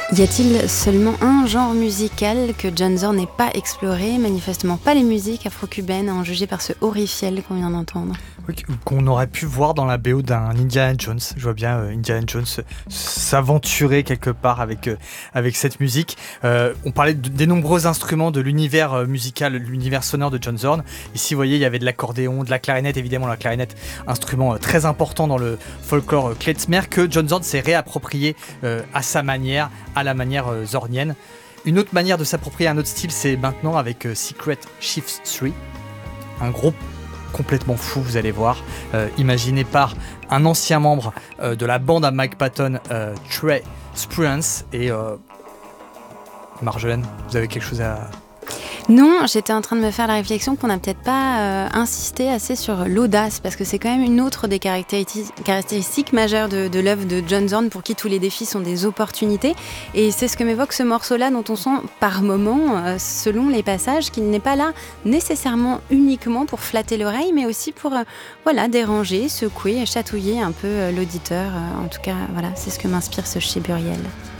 Y a-t-il seulement un genre musical que John Zorn n'ait pas exploré ? Manifestement pas les musiques afro-cubaines, à en juger par ce horrifiel qu'on vient d'entendre. Oui, qu'on aurait pu voir dans la BO d'un Indiana Jones. Je vois bien Indiana Jones s'aventurer quelque part avec cette musique. On parlait des nombreux instruments de l'univers musical, l'univers sonore de John Zorn. Ici, vous voyez, il y avait de l'accordéon, de la clarinette, évidemment la clarinette, instrument très important dans le folklore klezmer que John Zorn s'est réapproprié à sa manière, à la manière zornienne. Une autre manière de s'approprier un autre style, c'est maintenant avec Secret Chiefs 3, un groupe complètement fou, vous allez voir, imaginé par un ancien membre de la bande à Mike Patton, Trey Spruance. Et Marjolaine, vous avez quelque chose à... Non, j'étais en train de me faire la réflexion qu'on n'a peut-être pas insisté assez sur l'audace, parce que c'est quand même une autre des caractéristiques majeures de l'œuvre de John Zorn, pour qui tous les défis sont des opportunités. Et c'est ce que m'évoque ce morceau-là, dont on sent par moments, selon les passages, qu'il n'est pas là nécessairement uniquement pour flatter l'oreille, mais aussi pour déranger, secouer, chatouiller un peu l'auditeur. En tout cas, voilà, c'est ce que m'inspire ce Chéburiel.